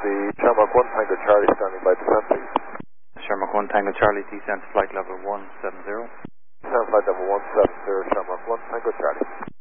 the Shamrock 1 Tango Charlie standing by descent, please. Shamrock 1 Tango Charlie, descent flight level 170. Descent flight level 170, Shamrock 1 Tango Charlie.